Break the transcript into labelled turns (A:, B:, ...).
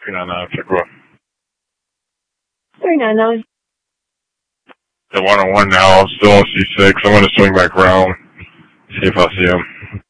A: 399, check what?
B: 399.
A: The 101 now, I'm still on C6. I'm going to swing back around, see if I see him.